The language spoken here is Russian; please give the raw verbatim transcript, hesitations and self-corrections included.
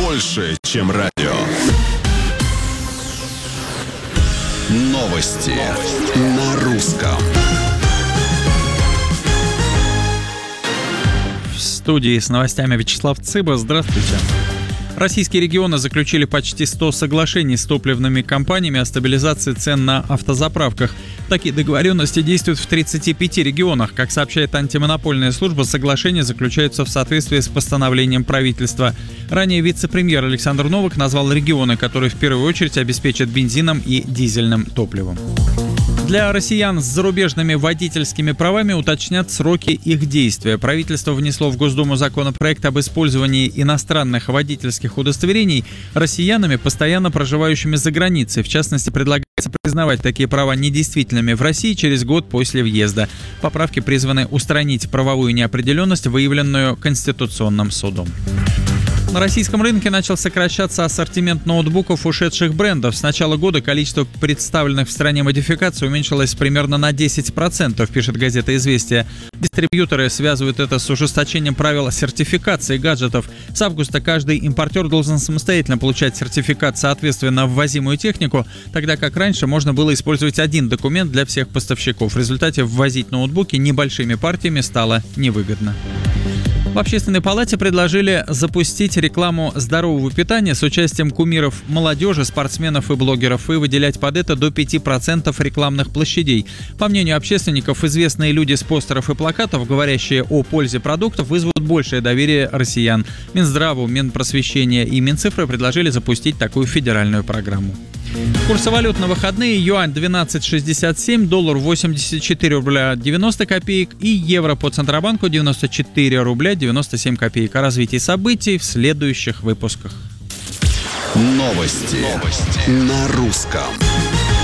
больше, чем радио. Новости, Новости. На русском. В студии с новостями Вячеслав Цыба. Здравствуйте. Российские регионы заключили почти сто соглашений с топливными компаниями о стабилизации цен на автозаправках. Такие договоренности действуют в тридцати пяти регионах. Как сообщает антимонопольная служба, соглашения заключаются в соответствии с постановлением правительства. Ранее вице-премьер Александр Новак назвал регионы, которые в первую очередь обеспечат бензином и дизельным топливом. Для россиян с зарубежными водительскими правами уточнят сроки их действия. Правительство внесло в Госдуму законопроект об использовании иностранных водительских удостоверений россиянами, постоянно проживающими за границей. В частности, предлагается признавать такие права недействительными в России через год после въезда. Поправки призваны устранить правовую неопределенность, выявленную Конституционным судом. На российском рынке начал сокращаться ассортимент ноутбуков ушедших брендов. С начала года количество представленных в стране модификаций уменьшилось примерно на десять процентов, пишет газета «Известия». Дистрибьюторы связывают это с ужесточением правил сертификации гаджетов. С августа каждый импортер должен самостоятельно получать сертификат соответствия на ввозимую технику, тогда как раньше можно было использовать один документ для всех поставщиков. В результате ввозить ноутбуки небольшими партиями стало невыгодно. В Общественной палате предложили запустить рекламу здорового питания с участием кумиров молодежи, спортсменов и блогеров и выделять под это до пяти процентов рекламных площадей. По мнению общественников, известные люди с постеров и плакатов, говорящие о пользе продуктов, вызовут большее доверие россиян. Минздраву, Минпросвещения и Минцифры предложили запустить такую федеральную программу. Курсы валют на выходные: юань двенадцать шестьдесят семь, доллар восемьдесят четыре рубля девяносто копеек и евро по Центробанку девяносто четыре рубля девяносто семь копеек. О развитии событий в следующих выпусках. Новости, Новости. На русском.